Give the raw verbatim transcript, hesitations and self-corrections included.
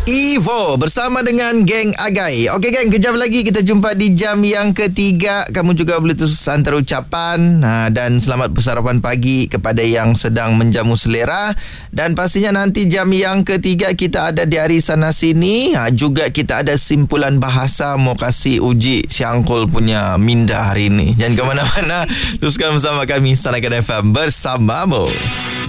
Evo bersama dengan geng Agai. Okey geng, kejap lagi kita jumpa di jam yang ketiga. Kamu juga boleh terus hantar ucapan ha, dan selamat bersarapan pagi kepada yang sedang menjamu selera. Dan pastinya nanti jam yang ketiga kita ada di hari sana sini ha, juga kita ada simpulan bahasa. Mau kasih uji Syangkul punya minda hari ini. Jangan ke mana-mana, teruskan bersama kami Sanakan F M bersamamu.